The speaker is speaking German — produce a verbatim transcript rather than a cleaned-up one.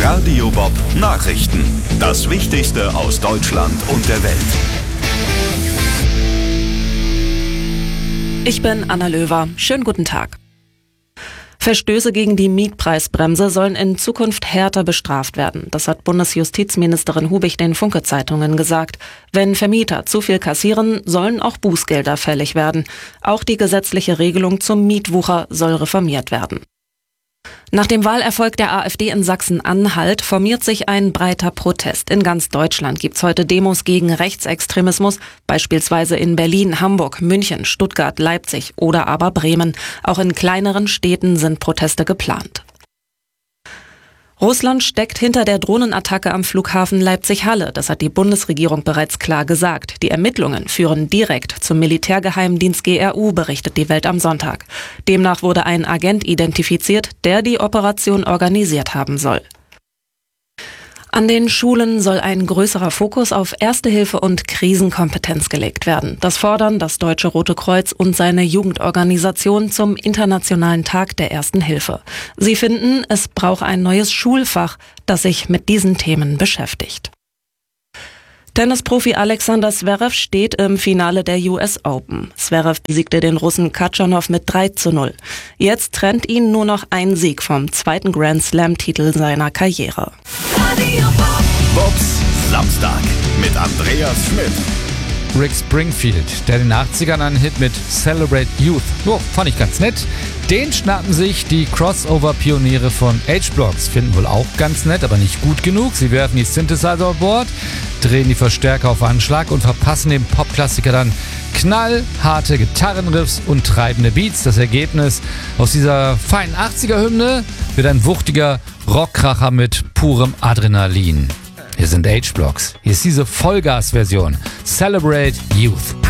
Radio Bob Nachrichten. Das Wichtigste aus Deutschland und der Welt. Ich bin Anna Löwer. Schönen guten Tag. Verstöße gegen die Mietpreisbremse sollen in Zukunft härter bestraft werden. Das hat Bundesjustizministerin Hubig den Funke-Zeitungen gesagt. Wenn Vermieter zu viel kassieren, sollen auch Bußgelder fällig werden. Auch die gesetzliche Regelung zum Mietwucher soll reformiert werden. Nach dem Wahlerfolg der AfD in Sachsen-Anhalt formiert sich ein breiter Protest. In ganz Deutschland gibt's heute Demos gegen Rechtsextremismus, beispielsweise in Berlin, Hamburg, München, Stuttgart, Leipzig oder aber Bremen. Auch in kleineren Städten sind Proteste geplant. Russland steckt hinter der Drohnenattacke am Flughafen Leipzig-Halle. Das hat die Bundesregierung bereits klar gesagt. Die Ermittlungen führen direkt zum Militärgeheimdienst G R U, berichtet die Welt am Sonntag. Demnach wurde ein Agent identifiziert, der die Operation organisiert haben soll. An den Schulen soll ein größerer Fokus auf Erste Hilfe und Krisenkompetenz gelegt werden. Das fordern das Deutsche Rote Kreuz und seine Jugendorganisation zum Internationalen Tag der Ersten Hilfe. Sie finden, es braucht ein neues Schulfach, das sich mit diesen Themen beschäftigt. Tennisprofi Alexander Zverev steht im Finale der U S Open. Zverev besiegte den Russen Khachanov mit drei zu null. Jetzt trennt ihn nur noch ein Sieg vom zweiten Grand Slam-Titel seiner Karriere. Bobs Samstag mit Andreas Schmidt. Rick Springfield, der in den achtzigern einen Hit mit Celebrate Youth, oh, fand ich ganz nett. Den schnappen sich die Crossover-Pioniere von H-Blocks, finden wohl auch ganz nett, aber nicht gut genug. Sie werfen die Synthesizer über Bord, drehen die Verstärker auf Anschlag und verpassen dem Popklassiker dann knallharte Gitarrenriffs und treibende Beats. Das Ergebnis aus dieser feinen achtziger-Hymne wird ein wuchtiger Rockkracher mit purem Adrenalin. Hier sind H-Blocks. Hier ist diese Vollgas-Version. Celebrate Youth.